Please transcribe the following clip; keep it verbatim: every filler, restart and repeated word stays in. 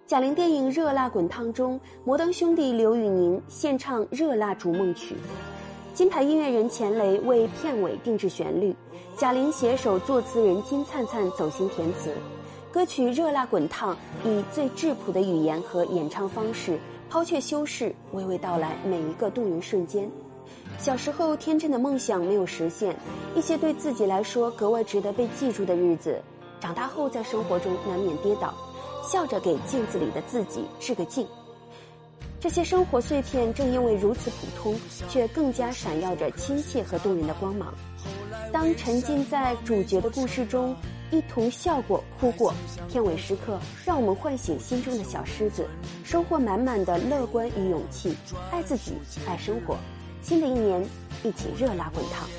贾玲电影《热辣滚烫》中，摩登兄弟刘宇宁献唱《热辣逐梦曲》，金牌音乐人钱雷为片尾定制旋律，贾玲携手作词人金灿灿走心填词。歌曲《热辣滚烫》以最质朴的语言和演唱方式，抛却修饰，娓娓道来每一个动人瞬间。小时候天真的梦想没有实现，一些对自己来说格外值得被记住的日子，长大后在生活中难免跌倒，笑着给镜子里的自己致个敬。这些生活碎片正因为如此普通，却更加闪耀着亲切和动人的光芒。当沉浸在主角的故事中，一同笑过哭过，片尾时刻让我们唤醒心中的小狮子，收获满满的乐观与勇气，爱自己，爱生活。新的一年，一起热辣滚烫。